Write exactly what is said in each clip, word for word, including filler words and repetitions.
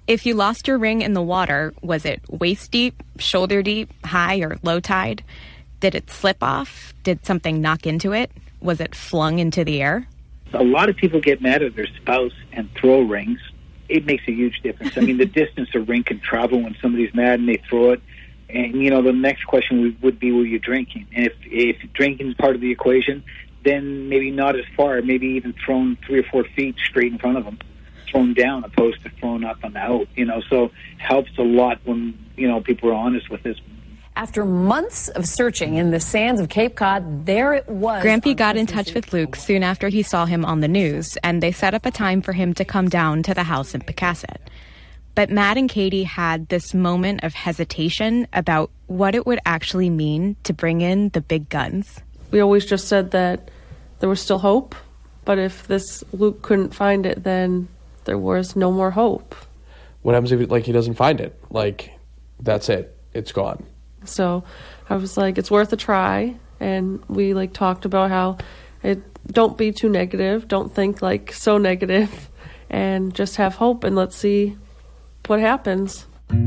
If you lost your ring in the water, was it waist deep, shoulder deep, high or low tide? Did it slip off? Did something knock into it? Was it flung into the air? A lot of people get mad at their spouse and throw rings. It makes a huge difference. I mean, the distance a ring can travel when somebody's mad and they throw it. And, you know, the next question would, would be, were you drinking? And if, if drinking is part of the equation, then maybe not as far, maybe even thrown three or four feet straight in front of them, thrown down opposed to thrown up and out, you know. So helps a lot when, you know, people are honest with this. After months of searching in the sands of Cape Cod, there it was. Grampy got in touch with Luke soon after he saw him on the news, and they set up a time for him to come down to the house in Picasset. But Matt and Katie had this moment of hesitation about what it would actually mean to bring in the big guns. We always just said that there was still hope, but if this Luke couldn't find it, then there was no more hope. What happens if like he doesn't find it? Like, that's it. It's gone. So I was like, it's worth a try. And we like talked about how it don't be too negative. Don't think like so negative, and just have hope, and let's see what happens.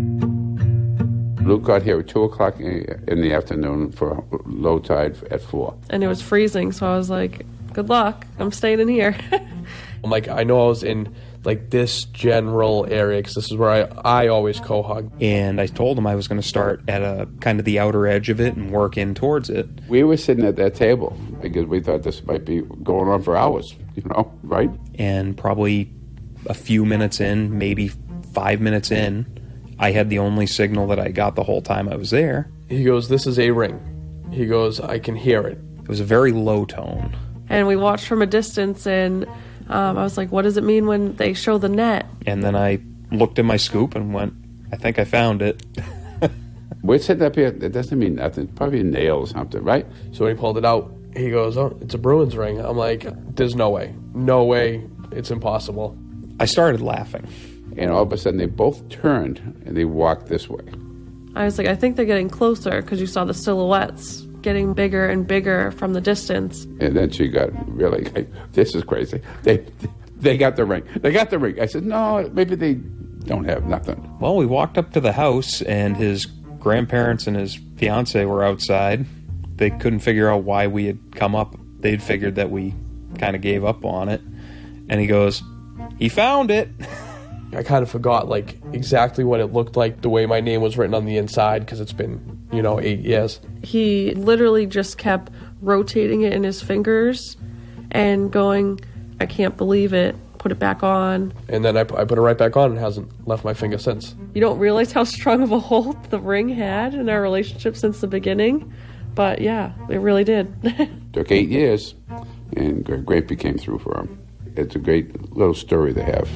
Luke got here at two o'clock in the afternoon for low tide at four. And it was freezing, so I was like, good luck. I'm staying in here. I'm like, I know I was in like this general area because this is where I, I always co-hug. And I told him I was going to start at a kind of the outer edge of it and work in towards it. We were sitting at that table because we thought this might be going on for hours, you know, right? And probably a few minutes in, maybe five minutes in, I had the only signal that I got the whole time I was there. He goes, this is a ring. He goes, I can hear it. It was a very low tone. And we watched from a distance, and um, I was like, what does it mean when they show the net? And then I looked at my scoop and went, I think I found it. We're sitting up here, it doesn't mean nothing. Probably a nail or something, right? So when he pulled it out, he goes, oh, it's a Bruins ring. I'm like, there's no way. No way. It's impossible. I started laughing. And all of a sudden, they both turned and they walked this way. I was like, I think they're getting closer, because you saw the silhouettes getting bigger and bigger from the distance. And then she got really, like, this is crazy. They they got the ring. They got the ring. I said, no, maybe they don't have nothing. Well, we walked up to the house, and his grandparents and his fiance were outside. They couldn't figure out why we had come up. They'd figured that we kind of gave up on it. And he goes, he found it. I kind of forgot, like, exactly what it looked like, the way my name was written on the inside, because it's been, you know, eight years. He literally just kept rotating it in his fingers and going, I can't believe it, put it back on. And then I, I put it right back on and hasn't left my finger since. You don't realize how strong of a hold the ring had in our relationship since the beginning, but yeah, it really did. Took eight years, and Grampy came through for him. It's a great little story to have.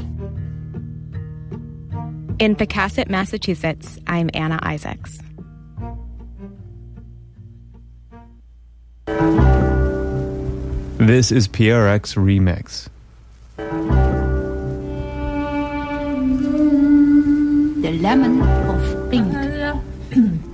In Picasset, Massachusetts, I'm Anna Isaacs. This is P R X Remix. The Lemon of Pink.